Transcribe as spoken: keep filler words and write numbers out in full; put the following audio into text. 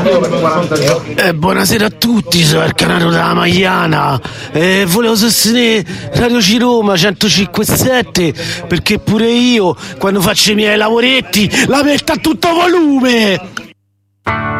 Eh, buonasera a tutti, sono il Canaro della Magliana. Eh, volevo sostenere Radio C Roma centocinque e sette perché pure io, quando faccio i miei lavoretti, la metto a tutto volume.